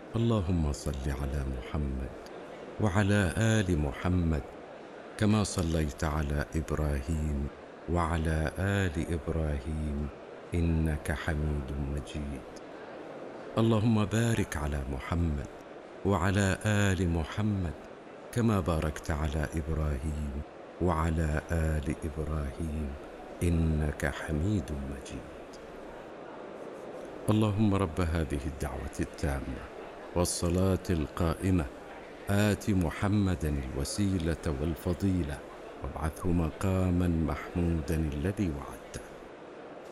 اللهم صل على محمد وعلى آل محمد كما صليت على إبراهيم وعلى آل إبراهيم إنك حميد مجيد. اللهم بارك على محمد وعلى آل محمد كما باركت على إبراهيم وعلى آل إبراهيم إنك حميد مجيد. اللهم رب هذه الدعوة التامة والصلاة القائمة آت محمدا الوسيلة والفضيلة وابعثه مقاما محمودا الذي وعد.